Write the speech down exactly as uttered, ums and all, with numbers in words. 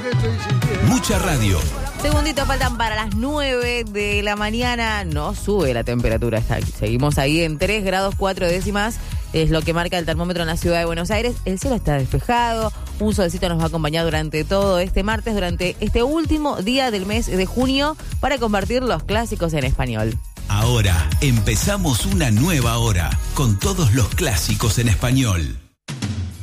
Mucha radio. Segunditos faltan para las nueve de la mañana. No sube la temperatura. Está, seguimos ahí en tres grados cuatro décimas. Es lo que marca el termómetro en la ciudad de Buenos Aires. El cielo está despejado. Un solcito nos va a acompañar durante todo este martes, durante este último día del mes de junio, para compartir los clásicos en español. Ahora empezamos una nueva hora con todos los clásicos en español.